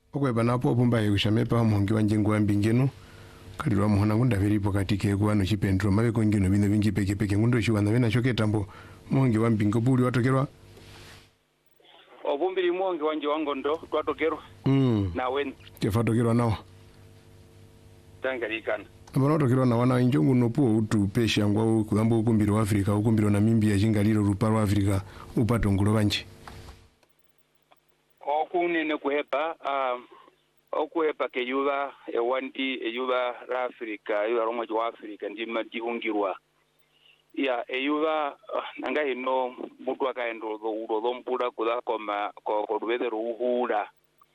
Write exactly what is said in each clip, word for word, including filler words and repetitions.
Okweba napo pumba yekushamepa muhongi wanje nguambi ngeno kalirwa muhona ngunda veripo katike kuano chipendro mabeko ngeno bino bingi peke peke ngundo chiwana bena choketambo muhongi wa mbingo buli watokerwa obumbiri muhongi wanje wangondo twatokerwa mm nawe tefatokerwa nawo tangalikana abanotokerwa na wana injongu nopo utu pesha ngwa kulambo ukumbiro wa Afrika ukumbiro Namibia jingaliro ruparo wa Afrika upato ngulo banje okunene kuhepa um okuhepa ke yuba ewandi eyuba la Afrika yuba romo wa Afrika ndima dihungirwa ya eyuba uh, nanga hino mutu akaendo do udo dompura kuda koma ko ko rubedero uhura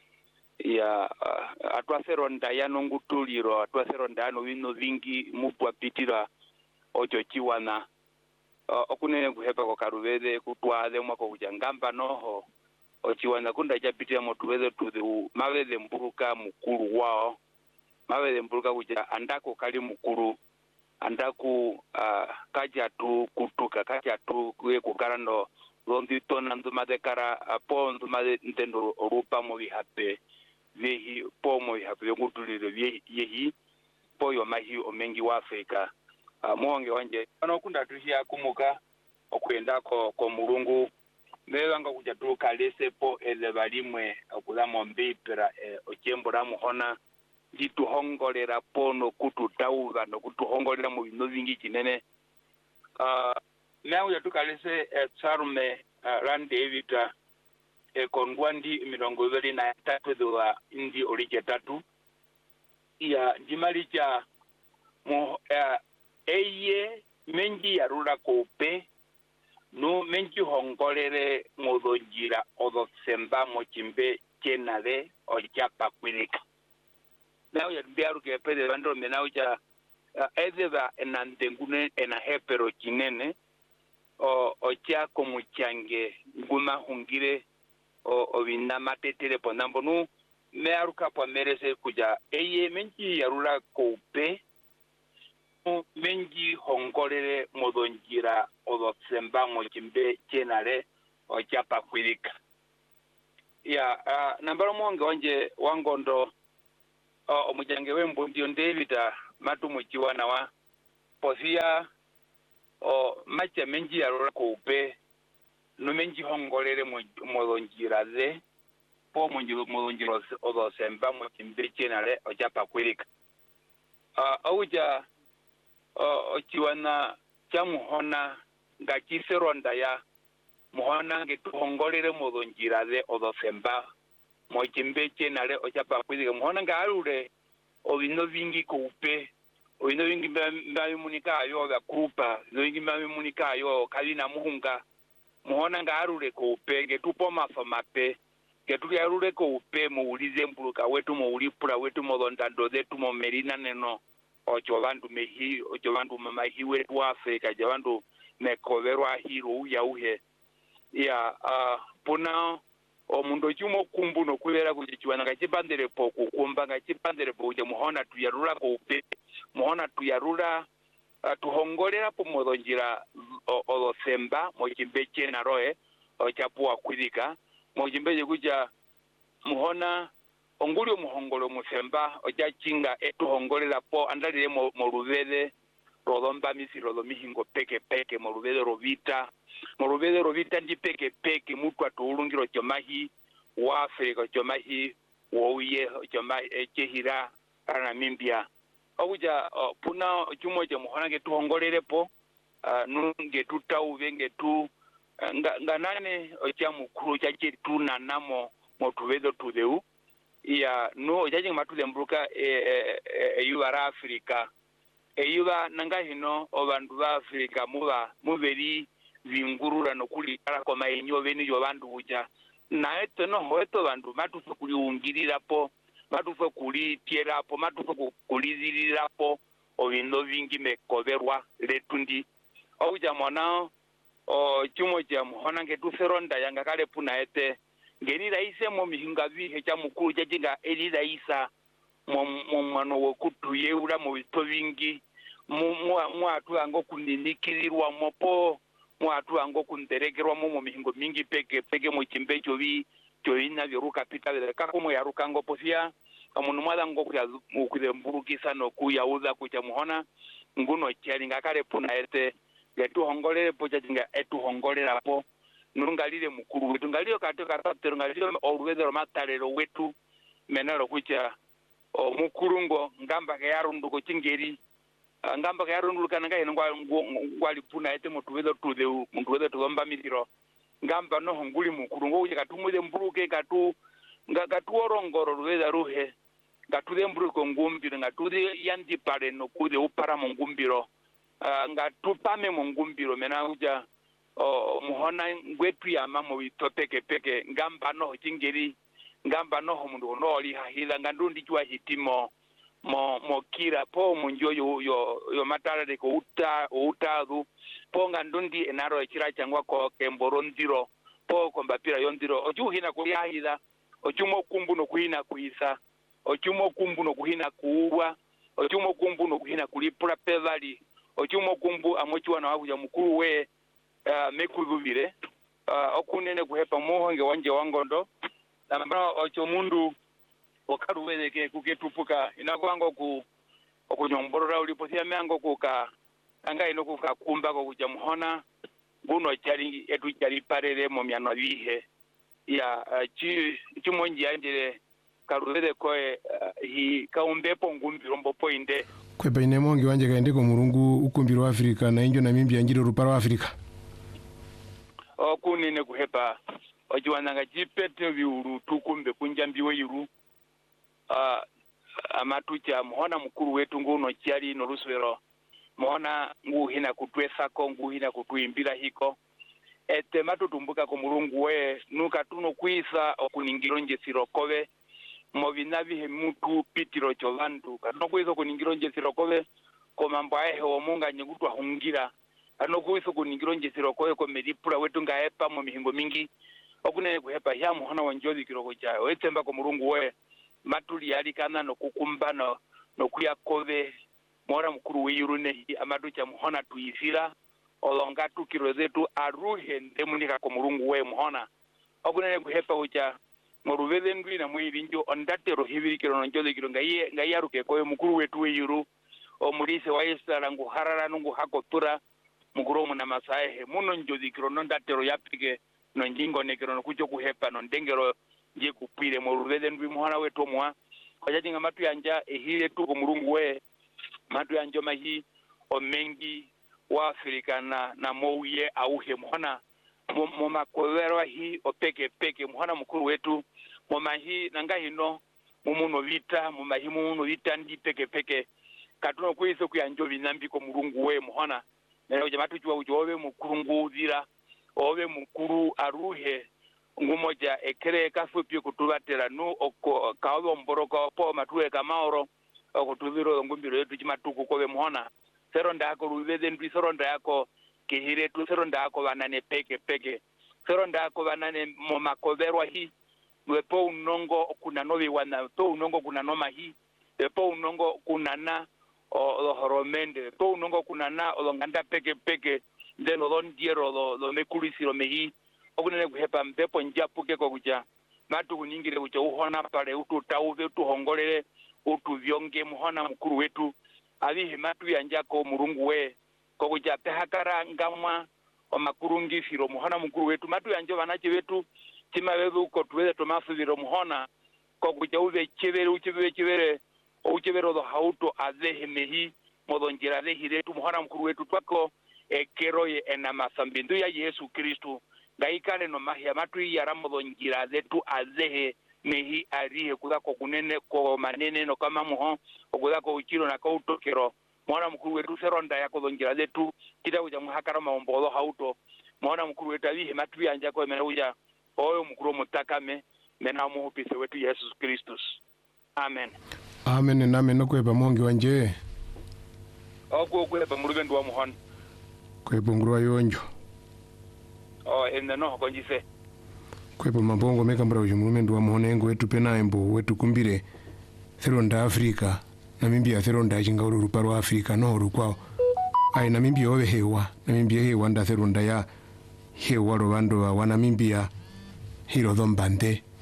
ya uh, atwasero ndaya nongutuliro atwasero ndano wino vingi mutu apitira ojo chiwana uh, okunene kuhepa ko karubede kutwade mwako kujangamba noho ochiwana kunda chapitira motubeze tudhu mabeze mburuka mukuru wao mabeze mburuka kuja andako kali mukuru andaku uh, kaja tu kutuka kaja tu kwe kukarando londi tona ndumade kara uh, po ndumade ntendo rupa mo bihape vehi po mo bihape ngutulire yehi po yo mahi omengi wa Afrika uh, muonge wanje ano kunda tushia kumuka okwenda ko ko mulungu mewanga kuja tuka lesepo ele balimwe okudamo mbipira e, ochembora muhona ndituhongolera pono kututauga no kutuhongolera mu bino bingi kinene uh, mewa tuka lese e, tsarume uh, rande evita e, kongwandi mirongo ibiri na tatu dwa indi orike tatu ya jimalicha mo uh, eye menji yarura kope no menji hongolere modonjira odo semba mochimbe chenade o chapa kwirika nao ya biaru ke pede bando menao cha uh, edeba enantengune ena hepero chinene o o cha como change nguma hungire o o vinna matetere ponambo no mearu kapo merese kuja eye menji yarura kope menji hongolere modonjira odo semba mochimbe chenare o chapa kwirika ya uh, nambaro mwonge wanje wangondo uh, omujange wembo ndio ndevita matu muchiwana wa posia o macha menji yarora kupe no menji hongolere modonjira ze po monji modonjira odo semba mochimbe chenare o chapa kwirika uh, auja o chiwana cha muhona nga chiseronda ya muhona nge tuhongolere modonjira ze odo semba mochimbe chenale o chapa kwizika muhona nga alure o bino vingi kupe o bino vingi mbabi munika ayo ga kupa no vingi mbabi munika ayo kalina muhunga muhona nga alure kupe nge tupo mafamape nge tuli alure kupe muulize mbuluka wetu muulipura wetu modondando zetu mo merina neno ocho bandu mehi ocho bandu mamahi wetu wa Afrika jabandu mekoverwa hiro ya uhe ya uh, puna o mundo chumo kumbu no kulera kuchiwana kachipandere po kukumba kachipandere po je muhona tuyarura ko upe muhona tuyarura uh, tuhongolera po modonjira o semba mojimbeche na roe o chapua kwidika mojimbeje kuja muhona ongulio muhongolo musemba oja chinga etuhongolera po andalire mo, mo ruvede rodomba misi rodomihingo peke peke mo ruvede rovita mo ruvede rovita ndi peke peke mutu atulungiro chomahi wa Afrika chomahi woye chomahi echehira ana mimbia oja uh, puna chumo je muhona ke tuhongolere po uh, nunge tutauve nge tu uh, nga, nga nane oja mukuru chache tu nanamo mo tuvedo tudeu ya no jaji matuze mbruka e, e, e yuba ra Afrika e yuba nanga hino obandu ba Afrika muba muberi vingurura no kuli kala koma enyo beni yo bandu buja na eto no hoeto bandu matufe kuli ungirira po matufe kuli tiera po matufe kuli zirira po obindo vingi mekoverwa letundi oja mona o chumo je muhona ngetu seronda yanga kale puna ete ngeni raise mo mihinga bihe cha mukuru jajinga eli raisa mo mwana wo kutuye ura mo bito bingi mu mu atu ango kuninikirirwa mopo mu atu ango kunderegerwa mo mihingo mingi peke peke mo chimbecho bi joina viruka pita vile kakumu ya ruka ngopo sia amundu mwada ngopo ya ukule mburukisa no kuyauza kucha muhona nguno chali ngakare puna ete getu hongolere pocha jinga etu hongolera po nungalile mukuru wetu ngalio kato katatero ngalio olwezero matalero wetu menalo kucha o mukurungo ngamba ke yarundu ko chingeri ngamba ke yarundu kana ngai ngwa ngwali puna ete mutu wezo tude muntu wezo tugomba mitiro ngamba no honguli mukurungo uye katumuze mburuke katu ngakatu orongoro lweza ruhe ngatude mburuko ngumbiro ngatude yandi pare no kude upara mu ngumbiro uh, ngatupame mu ngumbiro mena uja o muhona ngwetu ya mamo bitopeke peke ngamba no chingeri ngamba no mundu no oli hahila ngandundi jwa hitimo mo mo kira po munjo yo yo, yo matara de ko uta utadu po ngandundi enaro ekira changwa ko kemborondiro po kombapira yondiro ojuhina kulihila ochumo kumbu no kuhina kuisa ochumo kumbu no kuhina kuwa ochumo kumbu no kuhina kulipula pevali ochumo kumbu amochwa na wakuja mukuru we uh, mekububire uh, okunene kuhepa muhonge wanje wangondo nambara ocho mundu wakaruweleke kuketupuka inakwango ku okunyomborora uliposia meango kuka anga inokuka kumba ko kuja muhona buno chali etu chali parere mo myano bihe ya uh, chi chimonji anjere karuwele ko uh, hi kaumbepo ngumbiro mbopo inde kwepa ine mongi wanje kaende ko murungu ukumbiro wa Afrika na injo na mimbi anjire rupara wa Afrika okunene kuhepa ojiwananga jipete biuru tukumbe kunjambiwe yiru uh, amatucha muhona mukuru wetu nguno chali no ruswero muhona nguhina kutwesa ko nguhina kutuimbira hiko ete matutumbuka ko murungu we nuka tuno kuisa okuningiro nje sirokobe mobinabi he mutu pitiro chovandu kano kuisa kuningiro nje sirokobe ko mambo ahe wo munga nyegutwa hungira kano kuisa kuningiro nje sirokobe ko medipura wetu ngaepa mu mihingo mingi okune kuhepa ya muhona wanjozi kiroko chayo etemba ko murungu we matuli yali kana no kukumbana no kuyakobe mora mukuru weyurune amaducha muhona tuisira olonga tukiro zetu aruhe ndemunika ko murungu we muhona okune kuhepa ucha moruveze ndwi na mwiri njo ondatero hibirikiro no njozi kiro ngaye ngayaruke ko mukuru wetu weyuru o murise wa isara ngu harara ngu hakotura mukuru mu na masahe muno njozi kiro no ndatero yapike no njingo nekero no kucho kuhepa no ndengero je kupire mo ruveze ndwi muhana wetu mwa kwajatinga matu yanja ehile tu ko murungu we matu yanjo mahi o mengi wa Afrika na na mouye auhe muhana mo makolero hi o peke peke muhana mukuru wetu mo mahi nanga hino mumuno vita mo mahi mumuno vita ndi peke peke katuno kuiso kuyanjo binambi ko murungu we muhana lero jamatu jwa ujobe mukurungu zira obe mukuru aruhe ngumoja ekere kafupi kutubatera nu oko kawo mboroko po matuwe kamaoro okutubiro ngumbiro yetu chimatuku kobe muhona seronda yako ruveze ndwi seronda yako kihire tu seronda yako banane peke peke seronda yako banane momakoverwa hi wepo unongo kuna novi wana to unongo kuna noma hi wepo unongo kuna na o horomende to unongo kuna na o nganda peke peke ndelo don diero lo lo mekulisi lo mehi okunene kuhepa mpepo njapuke ko kuja matu kuningire kuja uhona pale ututauve utuhongolele utuvyonge muhona mukuru wetu abihe matu yanjako murungu we ko kuja pehakara ngamwa o makurungifiro muhona mukuru wetu matu yanjo banache wetu tima wewe ko tuweze tomafuviro muhona ko kuja uve chevere uchevere chevere uchevere do hauto azehe mehi modonjira lehire tu muhona mukuru wetu twako ekeroye ena masambindu ya Yesu Kristo ngaikale no mahia matu yaramodonjira zetu azehe mehi arihe kudako kunene ko manene no kama muho okudako uchiro na kautokero mwana mukuru wetu seronda yako donjira zetu kita uja muhakara maombodo hauto mwana mukuru wetu abihe matu yanja ko mena uja oyo mukuru mutakame mena muhupise wetu Yesu Kristo. Amen. Amen na amen no kweba mongi wanje okwo kweba murubendo wa muhon kweba ngurwa yonjo oh ende no konjise kwepo mabongo meka mbra uju murumendo wa muhonengo wetu pena embo wetu kumbire seronda Afrika na mimbi ya seronda chingauru ruparo Afrika no rukwao ai na mimbi owe hewa na mimbi hewa nda seronda ya hewa robando wa wana mimbi ya hiro dhombande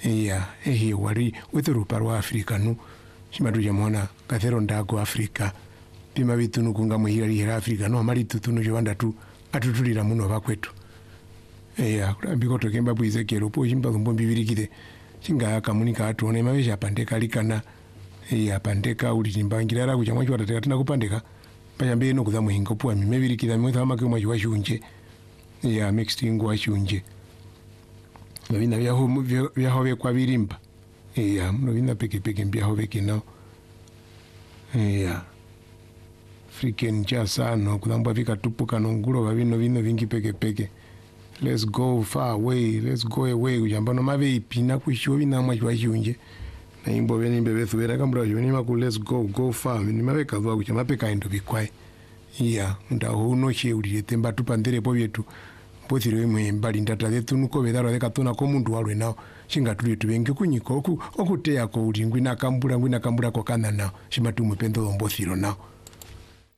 iya ehi wari wethero parwa Afrika nu chimatu chamona kathero ndako Afrika pima vitunu kunga muhirari hera Afrika no amari tutunu chowanda tu atutulira muno vakwetu iya kurambiko tokemba bwizekero po chimba lumbombi virikire chinga kamunika atuone mavesha pandeka likana iya pandeka uli chimbangirara kuchamwa chwata tekatina kupandeka pachambe no kuza muhingo puwa mimevirikira mwe thama kemwa chwa chunje iya mixed ingwa chunje novina vyaho vyaho vekwa virimba iya novina peke peke mbyaho vekina iya freaking chasano kulamba vikatupuka nongulo vavino vino vingi peke peke let's go far away let's go away kujamba no mave ipina kuisho vinamwa chwa chunje na imbo veni mbebethu vera kambura joni maku let's go go far ni mave kazwa kuchama peka endo bikwai iya ndaho uno che uli temba tupandere po vyetu bothiro imwe mbali ndata zetu nuko vedaro dekatona ko mundu walwe nawo chingatuli tuvengi kunyiko oku okuteya ko uli ngwina kambura ngwina kambura ko kana nawo chimatumwe pendo mbothiro nawo